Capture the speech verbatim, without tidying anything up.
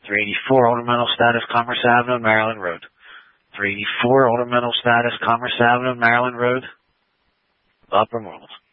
three eighty-four ornamental status, Commerce Avenue, Maryland Road. three eighty-four ornamental status, Commerce Avenue, Maryland Road. Upper Normal.